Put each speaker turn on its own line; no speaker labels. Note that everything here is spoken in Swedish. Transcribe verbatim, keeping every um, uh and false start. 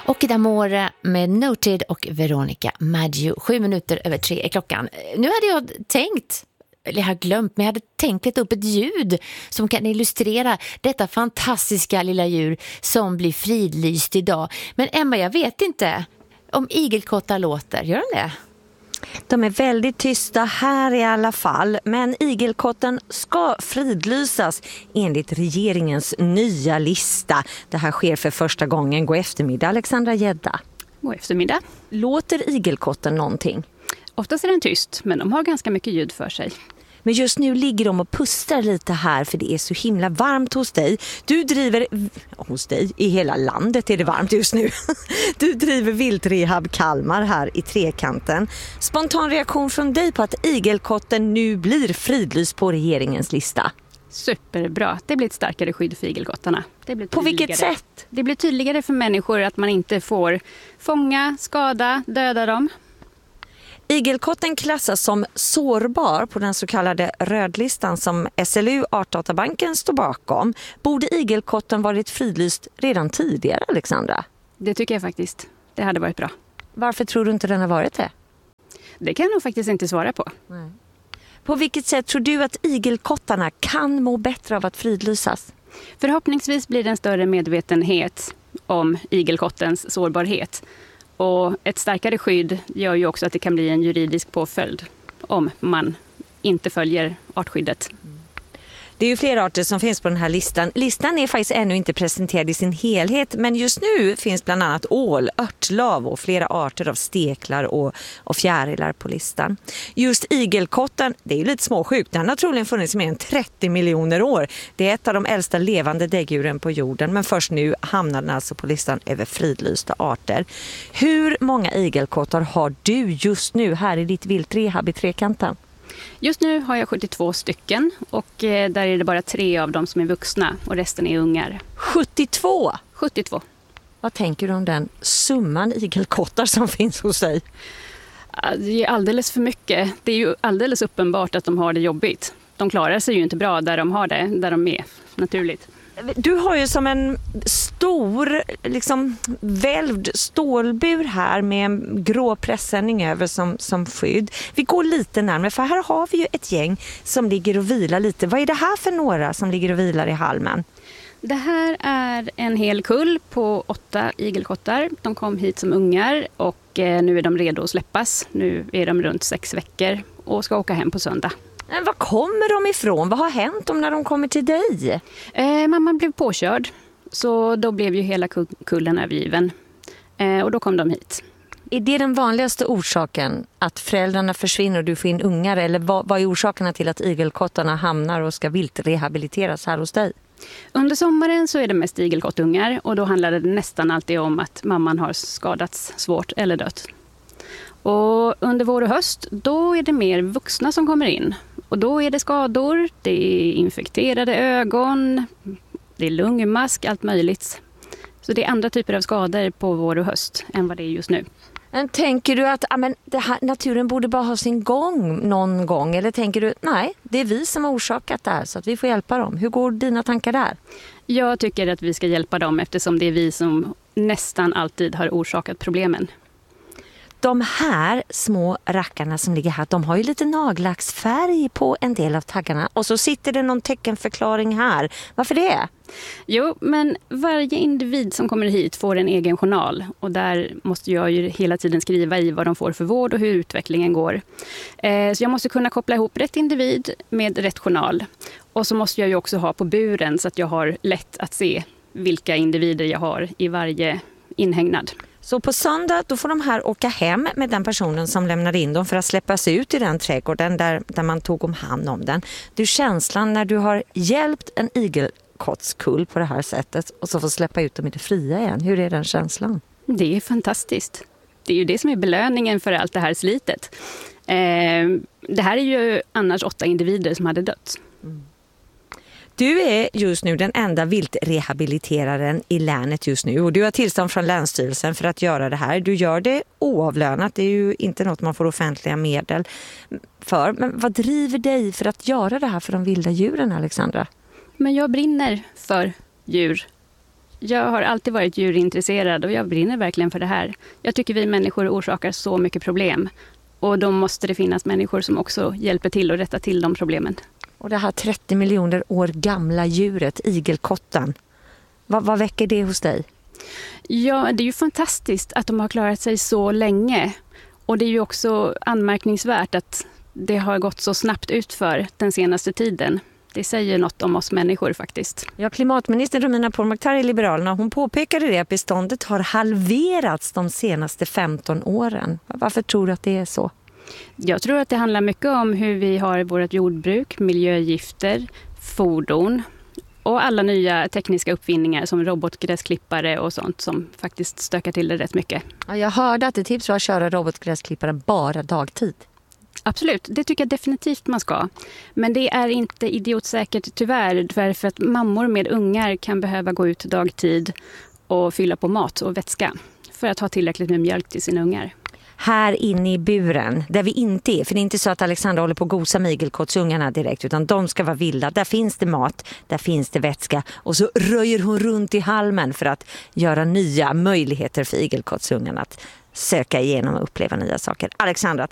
Och D'Amore med Noted och Veronica Maggio. Sju minuter över tre är klockan. Nu hade jag tänkt, eller jag har glömt, men jag hade tänkt leta upp ett ljud som kan illustrera detta fantastiska lilla djur som blir fridlyst idag. Men Emma, jag vet inte om igelkottar låter. Gör de det?
De är väldigt tysta här i alla fall, men igelkotten ska fridlysas enligt regeringens nya lista. Det här sker för första gången. God eftermiddag, Alexandra Gedda.
God eftermiddag.
Låter igelkotten någonting?
Oftast är den tyst, men de har ganska mycket ljud för sig.
Men just nu ligger de och pustar lite här för det är så himla varmt hos dig. Du driver, hos dig, i hela landet är det varmt just nu. Du driver Viltrehab Kalmar här i Trekanten. Spontan reaktion från dig på att igelkotten nu blir fridlyst på regeringens lista.
Superbra. Det blir ett starkare skydd för igelkottarna. Det blir
på vilket sätt?
Det blir tydligare för människor att man inte får fånga, skada, döda dem.
Igelkotten klassas som sårbar på den så kallade rödlistan som S L U Artdatabanken står bakom. Borde igelkotten varit fridlyst redan tidigare, Alexandra?
Det tycker jag faktiskt. Det hade varit bra.
Varför tror du inte den har varit det?
Det kan jag nog faktiskt inte svara på.
Nej. På vilket sätt tror du att igelkottarna kan må bättre av att fridlysas?
Förhoppningsvis blir det en större medvetenhet om igelkottens sårbarhet. Och ett starkare skydd gör ju också att det kan bli en juridisk påföljd om man inte följer artskyddet.
Det är ju flera arter som finns på den här listan. Listan är faktiskt ännu inte presenterad i sin helhet, men just nu finns bland annat ål, örtlav och flera arter av steklar och, och fjärilar på listan. Just igelkotten, det är ju lite småsjukt. Den har troligen funnits mer än trettio miljoner år. Det är ett av de äldsta levande däggdjuren på jorden, men först nu hamnar den alltså på listan över fridlysta arter. Hur många igelkottar har du just nu här i ditt viltrehab i Trekanten?
Just nu har jag sjuttiotvå stycken och där är det bara tre av dem som är vuxna och resten är ungar.
sjuttiotvå?
sjuttiotvå.
Vad tänker du om den summan igelkottar som finns hos dig?
Det är alldeles för mycket. Det är ju alldeles uppenbart att de har det jobbigt. De klarar sig ju inte bra där de har det, där de är naturligt.
Du har ju som en stor liksom välvd stålbur här med en grå pressändning över som, som skydd. Vi går lite närmare för här har vi ju ett gäng som ligger och vilar lite. Vad är det här för några som ligger och vilar i halmen?
Det här är en hel kull på åtta igelkottar. De kom hit som ungar och nu är de redo att släppas. Nu är de runt sex veckor och ska åka hem på söndag.
Men var kommer de ifrån? Vad har hänt om när de kommer till dig?
Eh, mamma blev påkörd, så då blev ju hela kullen övergiven. Eh, och då kom de hit.
Är det den vanligaste orsaken att föräldrarna försvinner och du får in ungar? Eller vad, vad är orsakerna till att igelkottarna hamnar och ska vilt rehabiliteras här hos dig?
Under sommaren så är det mest igelkottungar och då handlar det nästan alltid om att mamman har skadats svårt eller dött. Och under vår och höst, då är det mer vuxna som kommer in. Och då är det skador, det är infekterade ögon, det är lungmask, allt möjligt. Så det är andra typer av skador på vår och höst än vad det är just nu.
Men tänker du att amen, det här, naturen borde bara ha sin gång någon gång? Eller tänker du, nej, det är vi som har orsakat det här så att vi får hjälpa dem. Hur går dina tankar där?
Jag tycker att vi ska hjälpa dem eftersom det är vi som nästan alltid har orsakat problemen.
De här små rackarna som ligger här, de har ju lite nagellacksfärg på en del av taggarna. Och så sitter det någon teckenförklaring här. Varför det?
Jo, men varje individ som kommer hit får en egen journal. Och där måste jag ju hela tiden skriva i vad de får för vård och hur utvecklingen går. Eh, så jag måste kunna koppla ihop rätt individ med rätt journal. Och så måste jag ju också ha på buren så att jag har lätt att se vilka individer jag har i varje inhägnad.
Så på söndag då får de här åka hem med den personen som lämnade in dem för att släppas ut i den trädgården där, där man tog om hand om den. Du, känslan när du har hjälpt en igelkottskull på det här sättet och så får släppa ut dem i det fria igen. Hur är den känslan?
Det är fantastiskt. Det är ju det som är belöningen för allt det här slitet. Eh, det här är ju annars åtta individer som hade dött.
Mm. Du är just nu den enda viltrehabiliteraren i länet just nu och du har tillstånd från Länsstyrelsen för att göra det här. Du gör det oavlönat, det är ju inte något man får offentliga medel för. Men vad driver dig för att göra det här för de vilda djuren, Alexandra?
Men jag brinner för djur. Jag har alltid varit djurintresserad och jag brinner verkligen för det här. Jag tycker vi människor orsakar så mycket problem. Och då måste det finnas människor som också hjälper till att rätta till de problemen.
Och det här trettio miljoner år gamla djuret, igelkottan, vad, vad väcker det hos dig?
Ja, det är ju fantastiskt att de har klarat sig så länge. Och det är ju också anmärkningsvärt att det har gått så snabbt utför den senaste tiden. Det säger något om oss människor faktiskt.
Ja, klimatministern Romina Pourmokhtari i Liberalerna, hon påpekade det att beståndet har halverats de senaste femton åren. Varför tror du att det är så?
Jag tror att det handlar mycket om hur vi har vårt jordbruk, miljögifter, fordon och alla nya tekniska uppfinningar som robotgräsklippare och sånt som faktiskt stökar till det rätt mycket.
Ja, jag hörde att det tips var att köra robotgräsklipparen bara dagtid.
Absolut, det tycker jag definitivt man ska. Men det är inte idiotsäkert tyvärr, för att mammor med ungar kan behöva gå ut dagtid och fylla på mat och vätska för att ha tillräckligt med mjölk till sina ungar.
Här inne i buren, där vi inte är, för det är inte så att Alexandra håller på att gosa med igelkottsungarna direkt, utan de ska vara vilda. Där finns det mat, där finns det vätska, och så röjer hon runt i halmen för att göra nya möjligheter för igelkottsungarna att söka igenom och uppleva nya saker. Alexandra,